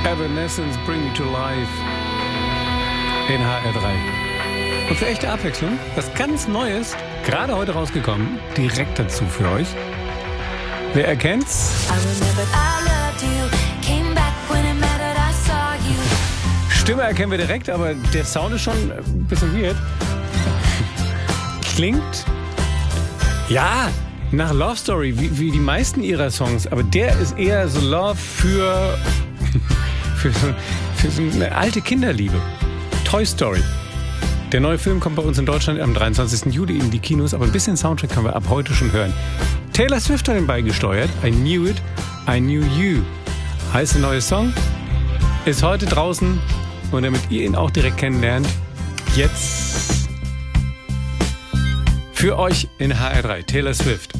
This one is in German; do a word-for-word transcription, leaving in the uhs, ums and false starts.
Evanescence, Bring Me to Life in H R drei. Und für echte Abwechslung, was ganz Neues, gerade heute rausgekommen, direkt dazu für euch. Wer erkennt's? Stimme erkennen wir direkt, aber der Sound ist schon ein bisschen weird. Klingt, ja, nach Love Story, wie, wie die meisten ihrer Songs, aber der ist eher so Love für, für, so, für so eine alte Kinderliebe. Toy Story. Der neue Film kommt bei uns in Deutschland am dreiundzwanzigsten Juli in die Kinos, aber ein bisschen Soundtrack können wir ab heute schon hören. Taylor Swift hat ihn beigesteuert. I Knew It, I Knew You. Heißt der neue Song. Ist heute draußen und damit ihr ihn auch direkt kennenlernt, jetzt für euch in H R drei. Taylor Swift.